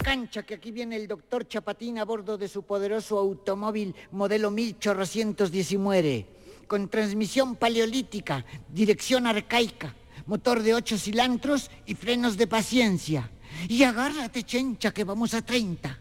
cancha, que aquí viene el doctor Chapatín a bordo de su poderoso automóvil modelo 1810 y muere. Con transmisión paleolítica, dirección arcaica, motor de 8 cilindros y frenos de paciencia. Y agárrate, chencha, que vamos a 30.